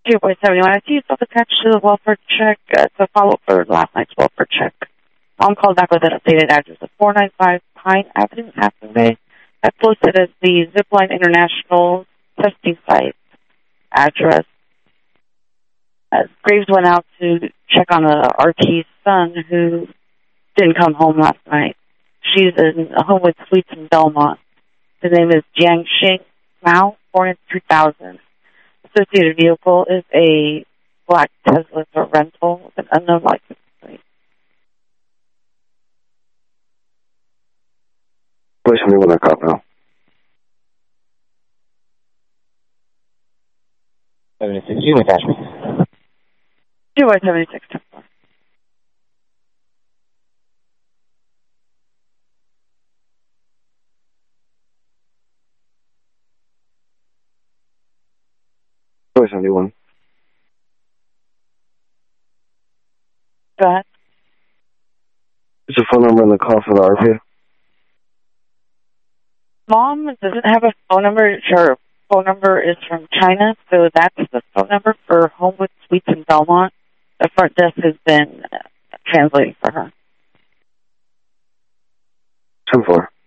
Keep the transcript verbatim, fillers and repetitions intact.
Two point seventy one. I see yourself attached to the welfare check. Uh, it's a follow-up for last night's welfare check. Mom called back with an updated address of four ninety-five Pine Avenue, Half Bay. That's listed as the Zipline International testing site address. Uh, Graves went out to check on uh, R T's son, who didn't come home last night. She's in a home with Suites in Belmont. His name is Jiang Xing Mao, born in two thousand. Associated vehicle is a black Tesla for rental with an unknown license plate. Please tell me when I cop now. seventy-six, you attach me. two by seventy-six, ten four. seventy-one. Go ahead. Is the phone number in the call for the R P? Mom doesn't have a phone number. Her phone number is from China, so that's the phone number for Homewood Suites in Belmont. The front desk has been uh, translating for her. ten four.